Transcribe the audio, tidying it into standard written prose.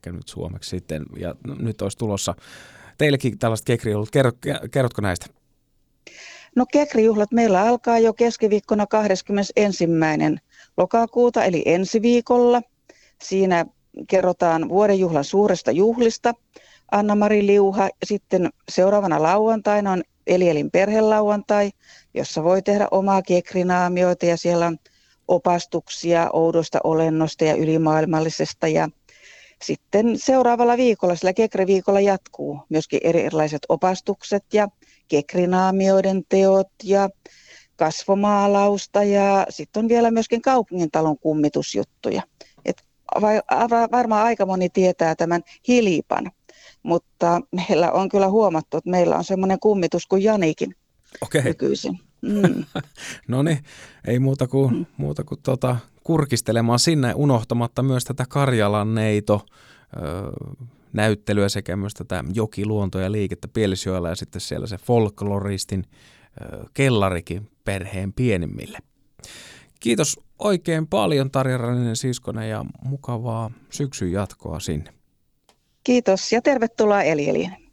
nyt suomeksi sitten. Ja nyt olisi tulossa teillekin tällaiset kekrijuhlat. Kerrotko näistä? No kekrijuhlat meillä alkaa jo keskiviikkona 21. lokakuuta, eli ensi viikolla. Siinä kerrotaan vuodenjuhlan suuresta juhlista. Anna-Mari Liuha. Sitten seuraavana lauantaina on Elielin perhelauantai, jossa voi tehdä omaa kekrinaamioita ja siellä on opastuksia oudosta olennosta ja ylimaailmallisesta. Ja sitten seuraavalla viikolla, sillä kekriviikolla jatkuu myöskin erilaiset opastukset ja kekrinaamioiden teot ja kasvomaalausta ja sitten on vielä myöskin kaupungintalon kummitusjuttuja. Varmaan aika moni tietää tämän Hilipan, mutta meillä on kyllä huomattu, että meillä on semmoinen kummitus kuin Janikin nykyisin. No niin, ei muuta kuin kurkistelemaan sinne, unohtamatta myös tätä Karjalan neito näyttelyä sekä myös tätä jokiluonto ja liikettä Pielisjoella ja sitten siellä se folkloristin kellarikin perheen pienimmille. Kiitos oikein paljon Tarja Ranninen-Siskonen ja mukavaa syksyn jatkoa sinne. Kiitos ja tervetuloa Elieliin.